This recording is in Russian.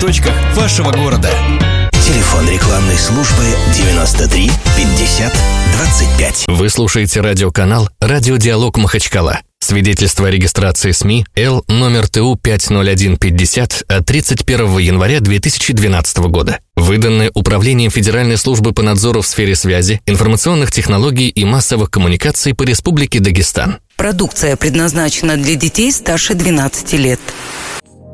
точках вашего города. Телефон рекламной службы 93 50 25. Вы слушаете радиоканал «Радиодиалог Махачкала». Свидетельство о регистрации СМИ Л номер ТУ 50150 от 31 января 2012 года. Выданное Управлением Федеральной службы по надзору в сфере связи, информационных технологий и массовых коммуникаций по Республике Дагестан. Продукция предназначена для детей старше 12 лет.